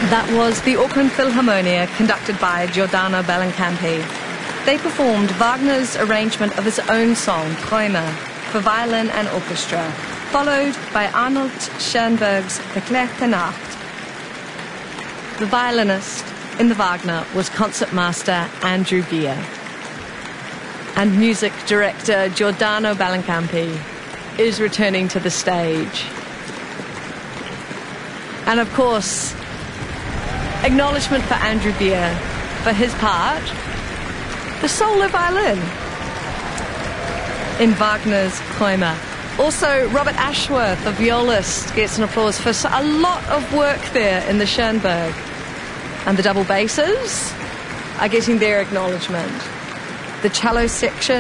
That was the Auckland Philharmonia, conducted by Giordano Bellincampi. They performed Wagner's arrangement of his own song, Träume, for violin and orchestra, followed by Arnold Schoenberg's Verklärte Nacht. The violinist in the Wagner was concertmaster Andrew Geer. And music director Giordano Bellincampi is returning to the stage. And of course, acknowledgement for Andrew Geer for his part, the solo violin in Wagner's Träume. Also, Robert Ashworth, the violist, gets an applause for a lot of work there in the Schoenberg. And the double basses are getting their acknowledgement. The cello section